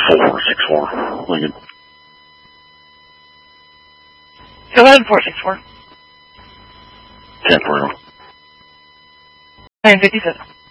464, Lincoln. Go ahead, 464. 10 for 957.